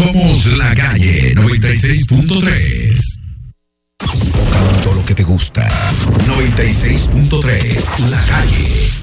Somos La Calle 96.3. Tocando lo que te gusta. 96.3 La Calle.